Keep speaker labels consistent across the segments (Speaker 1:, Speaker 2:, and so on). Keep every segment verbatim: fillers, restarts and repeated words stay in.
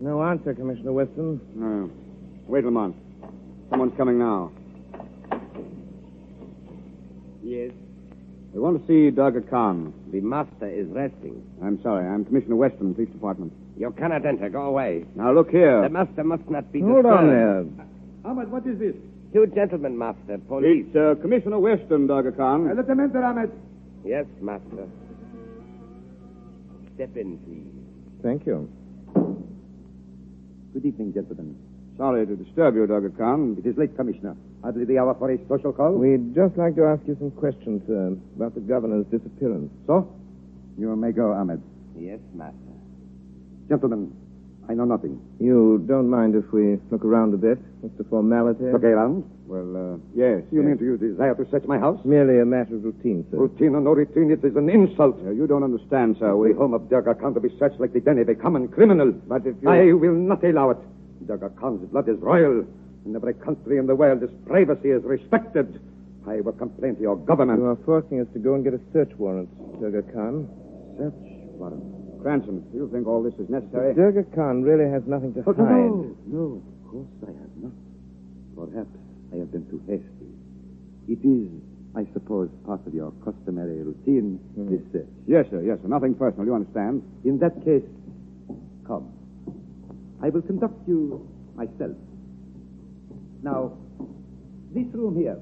Speaker 1: No answer, Commissioner Weston.
Speaker 2: No. Wait, Lamont. Someone's coming now.
Speaker 3: Yes.
Speaker 2: We want to see Durga Khan.
Speaker 3: The master is resting.
Speaker 2: I'm sorry. I'm Commissioner Weston, Police Department.
Speaker 3: You cannot enter. Go away.
Speaker 2: Now, look here.
Speaker 3: The master must not be
Speaker 1: Hold
Speaker 3: disturbed.
Speaker 1: on there.
Speaker 4: Ahmed, what is this?
Speaker 3: Two gentlemen, master. Police.
Speaker 2: It's uh, Commissioner Weston, Durga Khan.
Speaker 4: Uh, let them enter, Ahmed.
Speaker 3: Yes, master. Step in, please.
Speaker 1: Thank you.
Speaker 5: Good evening, gentlemen.
Speaker 2: Sorry to disturb you, Durga Khan.
Speaker 5: It is late, Commissioner. Hardly the hour for a social call.
Speaker 1: We'd just like to ask you some questions, sir, about the governor's disappearance.
Speaker 5: So? You may go, Ahmed.
Speaker 3: Yes, master.
Speaker 5: Gentlemen, I know nothing.
Speaker 1: You don't mind if we look around a bit? Just a formality?
Speaker 5: Look around.
Speaker 2: Well, uh, yes.
Speaker 5: You
Speaker 2: yes.
Speaker 5: mean do you desire to search my house?
Speaker 1: Merely a matter of routine, sir.
Speaker 5: Routine or no routine, it is an insult.
Speaker 2: Uh, you don't understand, sir.
Speaker 5: The
Speaker 2: We...
Speaker 5: home of Durga Khan to be searched like the den of a common criminal.
Speaker 2: But if you...
Speaker 5: I will not allow it. Durga Khan's blood is royal. In every country in the world, his privacy is respected. I will complain to your government.
Speaker 1: You are forcing us to go and get a search warrant, Durga Khan.
Speaker 5: Search warrant.
Speaker 2: Cranston, do you think all this is necessary?
Speaker 1: Durga Khan really has nothing to
Speaker 5: Oh,
Speaker 1: hide.
Speaker 5: no, no, of course I have not. Perhaps I have been too hasty. It is, I suppose, part of your customary routine,
Speaker 1: Mm.
Speaker 5: this search.
Speaker 2: Yes, sir. Yes, sir. Nothing personal. You understand?
Speaker 5: In that case, come. I will conduct you myself. Now, this room here.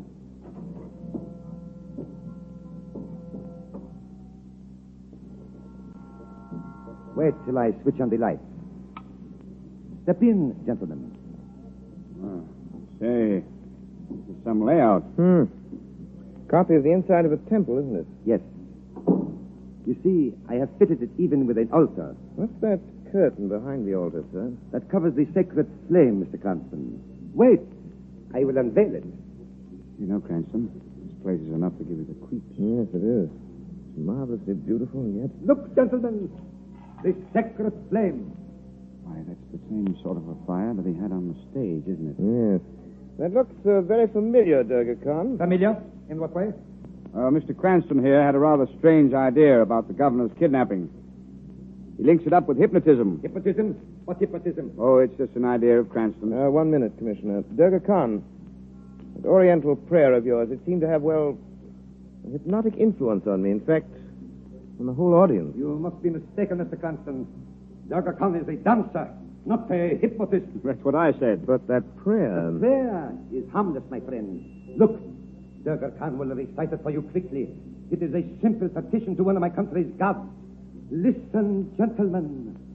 Speaker 5: Wait till I switch on the lights. Step in, gentlemen.
Speaker 2: Oh, say, this is some layout.
Speaker 1: Hmm. Copy of the inside of a temple, isn't it?
Speaker 5: Yes. You see, I have fitted it even with an altar.
Speaker 1: What's that curtain behind the altar, sir?
Speaker 5: That covers the sacred flame, Mister Cranston. Wait. I will unveil it.
Speaker 2: You know, Cranston, this place is enough to give you the creeps.
Speaker 1: Yes, it is. It's marvelously beautiful, and yet...
Speaker 5: Look, gentlemen. The sacred flame.
Speaker 2: Why, that's the same sort of a fire that he had on the stage, isn't it?
Speaker 1: Yes. That looks uh, very familiar, Durga Khan.
Speaker 4: Familiar? In what way?
Speaker 2: Uh, Mister Cranston here had a rather strange idea about the governor's kidnapping. He links it up with hypnotism.
Speaker 4: Hypnotism? What hypnotism?
Speaker 2: Oh, it's just an idea of Cranston.
Speaker 1: Uh, one minute, Commissioner. Durga Khan, that Oriental prayer of yours, it seemed to have, well, a hypnotic influence on me. In fact, on the whole audience.
Speaker 4: You must be mistaken, Mister Cranston. Durga Khan is a dancer, not a hypnotist.
Speaker 2: That's what I said.
Speaker 1: But that prayer...
Speaker 4: Prayer is harmless, my friend. Look, Durga Khan will recite it for you quickly. It is a simple petition to one of my country's gods. Listen, gentlemen.